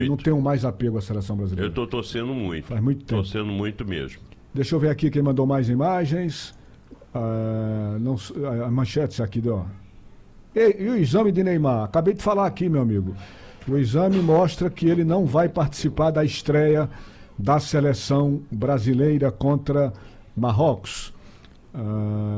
não tenho mais apego à seleção Eu brasileira. estou torcendo muito. Faz muito tempo. Torcendo muito mesmo. Deixa eu ver aqui quem mandou mais imagens. Não, a manchete aqui, ó. E o exame de Neymar? Acabei de falar aqui, meu amigo. O exame mostra que ele não vai participar da estreia da seleção brasileira contra Marrocos.